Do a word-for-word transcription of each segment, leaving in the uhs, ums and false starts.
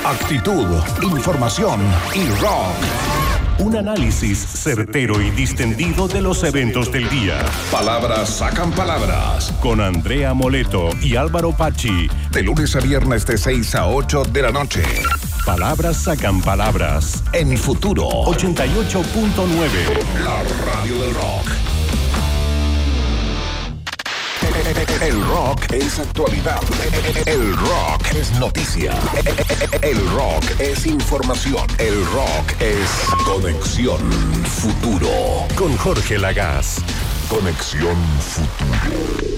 actitud, información y rock. Un análisis certero y distendido de los eventos del día. Palabras sacan palabras. Con Andrea Moleto y Álvaro Pachi. De lunes a viernes de seis a ocho de la noche. Palabras sacan palabras. En Futuro ochenta y ocho punto nueve. La radio del rock. El rock es actualidad. El rock es noticia. El rock es información. El rock es Conexión Futuro. Con Jorge Lagaz. Conexión Futuro.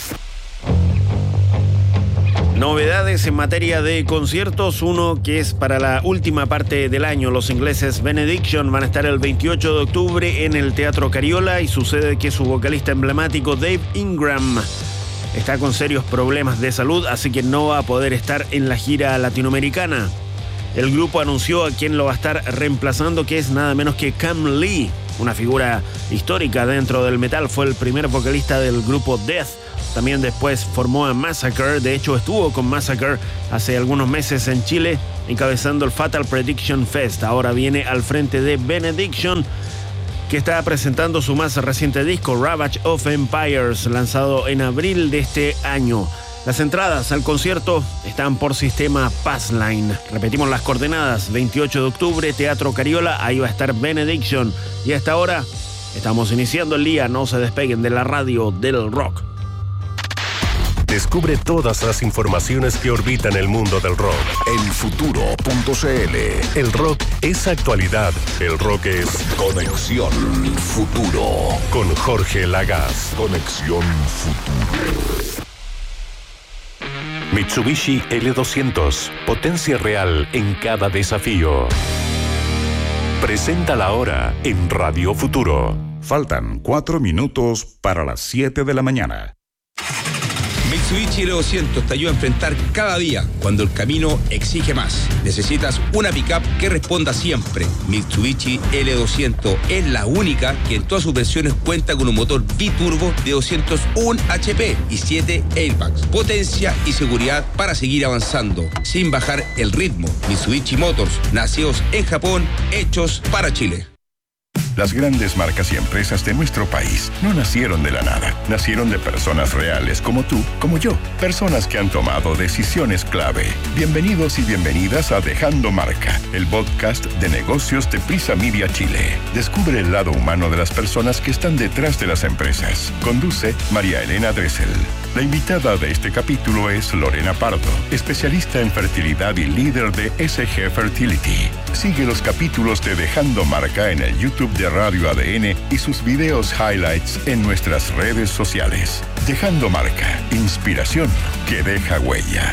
Novedades en materia de conciertos, uno que es para la última parte del año. Los ingleses Benediction van a estar el veintiocho de octubre en el Teatro Cariola y sucede que su vocalista emblemático Dave Ingram está con serios problemas de salud, así que no va a poder estar en la gira latinoamericana. El grupo anunció a quien lo va a estar reemplazando, que es nada menos que Cam Lee, una figura histórica dentro del metal. Fue el primer vocalista del grupo Death. También después formó a Massacre. De hecho, estuvo con Massacre hace algunos meses en Chile, encabezando el Fatal Prediction Fest. Ahora viene al frente de Benediction, que está presentando su más reciente disco, Ravage of Empires, lanzado en abril de este año. Las entradas al concierto están por sistema Passline. Repetimos las coordenadas: veintiocho de octubre, Teatro Cariola. Ahí va a estar Benediction. Y a esta hora estamos iniciando el día. No se despeguen de la radio del rock. Descubre todas las informaciones que orbitan el mundo del rock en futuro punto c l. El rock es actualidad. El rock es Conexión Futuro. Con Jorge Lagaz. Conexión Futuro. Mitsubishi L doscientos. Potencia real en cada desafío. Presenta la hora en Radio Futuro. Faltan cuatro minutos para las siete de la mañana. Mitsubishi L doscientos te ayuda a enfrentar cada día cuando el camino exige más. Necesitas una pickup que responda siempre. Mitsubishi L doscientos es la única que en todas sus versiones cuenta con un motor biturbo de doscientos uno H P y siete airbags. Potencia y seguridad para seguir avanzando sin bajar el ritmo. Mitsubishi Motors, nacidos en Japón, hechos para Chile. Las grandes marcas y empresas de nuestro país no nacieron de la nada. Nacieron de personas reales como tú, como yo. Personas que han tomado decisiones clave. Bienvenidos y bienvenidas a Dejando Marca, el podcast de negocios de Prisa Media Chile. Descubre el lado humano de las personas que están detrás de las empresas. Conduce María Elena Dressel. La invitada de este capítulo es Lorena Pardo, especialista en fertilidad y líder de S G Fertility. Sigue los capítulos de Dejando Marca en el YouTube de Radio A D N y sus videos highlights en nuestras redes sociales. Dejando Marca, inspiración que deja huella.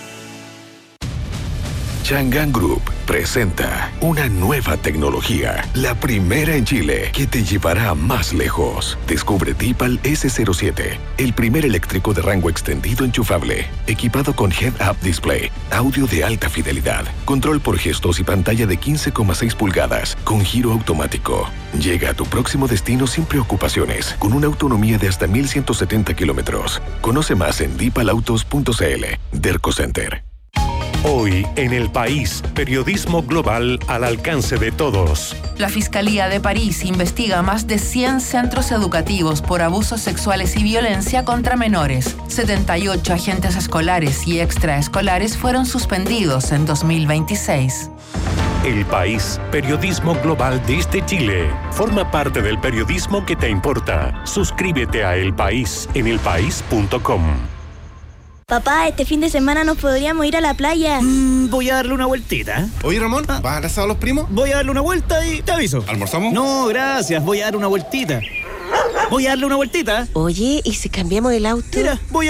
Chang'an Group presenta una nueva tecnología, la primera en Chile, que te llevará más lejos. Descubre Deepal S cero siete, el primer eléctrico de rango extendido enchufable, equipado con Head-Up Display, audio de alta fidelidad, control por gestos y pantalla de quince coma seis pulgadas, con giro automático. Llega a tu próximo destino sin preocupaciones, con una autonomía de hasta mil ciento setenta kilómetros. Conoce más en deepal autos punto c l. Derco Center. Hoy en El País, periodismo global al alcance de todos. La Fiscalía de París investiga más de cien centros educativos por abusos sexuales y violencia contra menores. setenta y ocho agentes escolares y extraescolares fueron suspendidos en dos mil veintiséis. El País, periodismo global desde Chile. Forma parte del periodismo que te importa. Suscríbete a El País en el país punto com. Papá, este fin de semana nos podríamos ir a la playa. Mm, voy a darle una vueltita. Oye, Ramón, ah. ¿vas a casar a los primos? Voy a darle una vuelta y te aviso. ¿Almorzamos? No, gracias. Voy a darle una vueltita. Voy a darle una vueltita. Oye, ¿y si cambiamos el auto? Mira, voy a